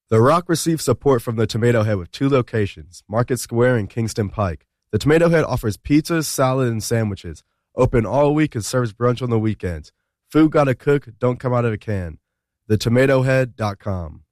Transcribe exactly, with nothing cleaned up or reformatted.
The Rock receives support from the Tomato Head with two locations, Market Square and Kingston Pike. The Tomato Head offers pizzas, salad, and sandwiches. Open all week and serves brunch on the weekends. Food gotta cook, don't come out of a can. the tomato head dot com.